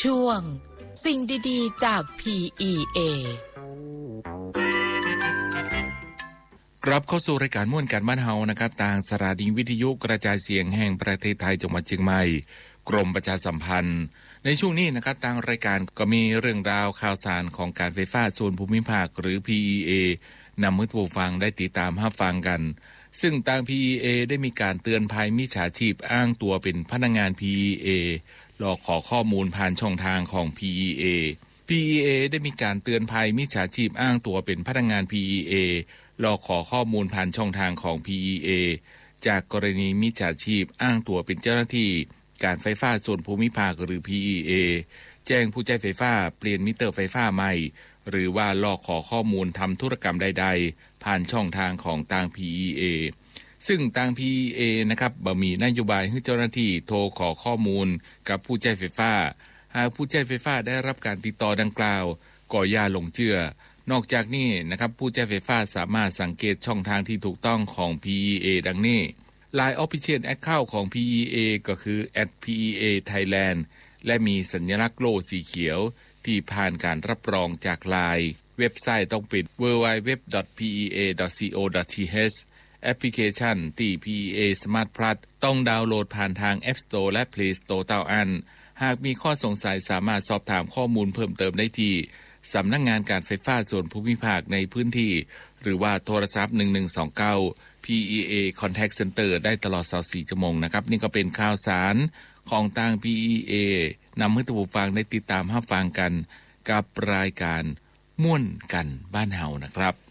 ช่วงสิ่งดีๆจาก PEA กลับเข้าสู่รายการม่วนกันบ้านเฮานะครับทางสถานีวิทยุกระจายเสียงแห่งประเทศไทยจังหวัดเชียงใหม่กรมประชาสัมพันธ์ในช่วงนี้นะครับทางรายการก็มีเรื่องราวข่าวสารของการไฟฟ้าส่วนภูมิภาคหรือ PEA นำมือผู้ฟังได้ติดตามรับฟังกันซึ่งทาง PEA ได้มีการเตือนภัยมิจฉาชีพอ้างตัวเป็นพนักงาน PEA หลอกขอข้อมูลผ่านช่องทางของ PEA ได้มีการเตือนภัยมิจฉาชีพอ้างตัวเป็นพนักงาน PEA หลอกขอข้อมูลผ่านช่องทางของ PEA จากกรณีมิจฉาชีพอ้างตัวเป็นเจ้าหน้าที่การไฟฟ้าส่วนภูมิภาคหรือ PEA แจ้งผู้ใช้ไฟฟ้าเปลี่ยนมิเตอร์ไฟฟ้าใหม่หรือว่าหลอกขอข้อมูลทำธุรกรรมใดๆผ่านช่องทางของทาง PEA ซึ่งทาง PEA นะครับบ่มีนโยบายให้เจ้าหน้าที่โทรขอข้อมูลกับผู้ใช้ไฟฟ้าหากผู้ใช้ไฟฟ้าได้รับการติดต่อดังกล่าวก็อย่าหลงเชื่อนอกจากนี้นะครับผู้ใช้ไฟฟ้าสามารถสังเกตช่องทางที่ถูกต้องของ PEA ดังนี้ Line Official Account ของ PEA ก็คือ @PEA Thailand และมีสัญลักษณ์โล่สีเขียวที่ผ่านการรับรองจาก Line เว็บไซต์ต้องปิด www.pea.co.th แอปพลิเคชันที่ PEA Smart Plus ต้องดาวน์โหลดผ่านทาง App Store และ Play Store เท่านั้นหากมีข้อสงสัยสามารถสอบถามข้อมูลเพิ่มเติมได้ที่สำนักงานการไฟฟ้าส่วนภูมิภาคในพื้นที่หรือว่าโทรศัพท์1129 PEA Contact Center ได้ตลอด24ชั่วโมงนะครับนี่ก็เป็นข่าวสารของทาง PEA นำให้ท่านผู้ฟังได้ติดตามรับฟังกันกับรายการม่วนกันบ้านเฮานะครับ